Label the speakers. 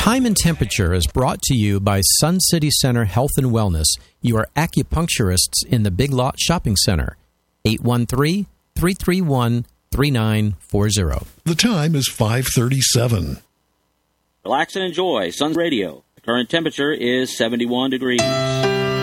Speaker 1: Time and Temperature is brought to you by Sun City Center Health and Wellness, your acupuncturists in the Big Lot Shopping Center. 813-331-3940.
Speaker 2: The time is 5:37.
Speaker 3: Relax and enjoy Sun Radio. The current temperature is 71 degrees.